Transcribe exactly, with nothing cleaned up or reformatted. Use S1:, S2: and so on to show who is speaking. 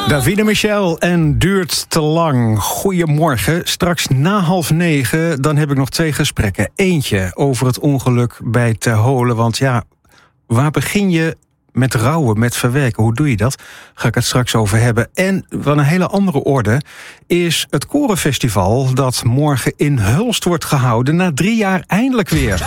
S1: Davina Michel en Duurt te lang. Goedemorgen. Straks na half negen, dan heb ik nog twee gesprekken. Eentje over het ongeluk bij Ter Holen. Want ja, waar begin je met rouwen, met verwerken? Hoe doe je dat? Ga ik het straks over hebben. En van een hele andere orde is het Korenfestival dat morgen in Hulst wordt gehouden. Na drie jaar eindelijk weer.